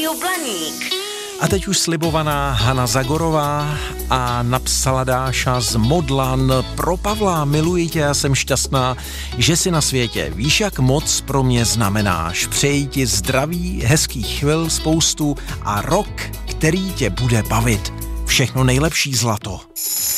Rádio Blaník. A teď už slibovaná Hana Zagorová a napsala Dáša z Modlan: pro Pavla, miluji tě a jsem šťastná, že jsi na světě. Víš, jak moc pro mě znamenáš. Přeji ti zdraví, hezkých chvil spoustu a rok, který tě bude bavit. Všechno nejlepší, zlato.